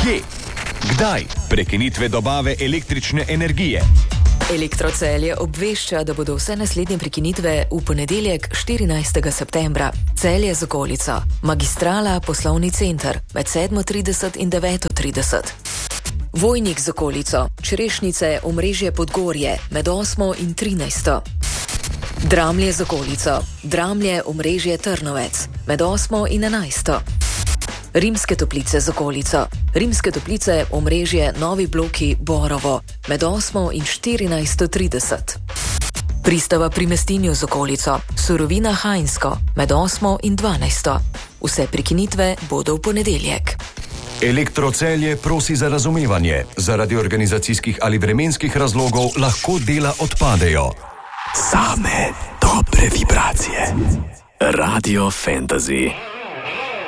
Kje? Kdaj? Prekinitve dobave električne energije. Elektrocelje obvešča, da bodo vse naslednje prekinitve v ponedeljek 14. septembra. Celje z okolico. Magistrala Poslovni center med 7:30 in 9:30. Vojnik z okolico. Črešnice omrežje Podgorje med 8 in 13. Dramlje z okolico. Dramlje omrežje Trnovec med 8 in 11. Rimske Toplice z okolico. Rimske Toplice omrežje Novi Bloki Borovo med 8 in 14:30. Pristava pri Mestinju z okolico. Surovina Hajnsko med 8 in 12. Vse prekinitve bodo v ponedeljek. Elektrocelje prosi za razumevanje. Zaradi organizacijskih ali vremenskih razlogov lahko dela odpadejo. Same dobre vibracije. Radio Fantasy.